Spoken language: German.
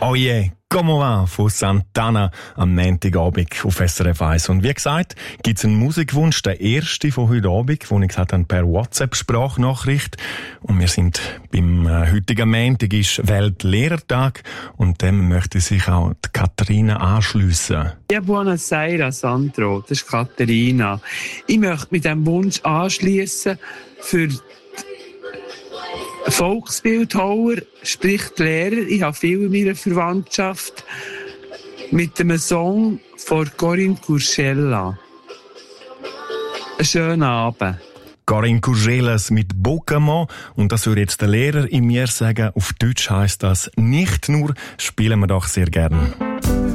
Oh yeah, «Como va» von Santana am Montagabend auf SRF 1. Und wie gesagt, gibt's einen Musikwunsch, der erste von heute Abend, den ich gesagt habe, per WhatsApp-Sprachnachricht. Und wir sind beim heutigen Montag, ist Weltlehrertag, und dem möchte sich auch die Katharina anschliessen. Ja, buonasera, Sandro. Das ist Katharina. Ich möchte mit diesem Wunsch anschliessen für Volksbildhauer, sprich die Lehrer. Ich habe viel in meiner Verwandtschaft mit einem Song von Corinne Curcella. Einen schönen Abend. Corinne Curgelas mit Bocamo, und das würde jetzt der Lehrer in mir sagen. Auf Deutsch heisst das nicht nur, spielen wir doch sehr gern.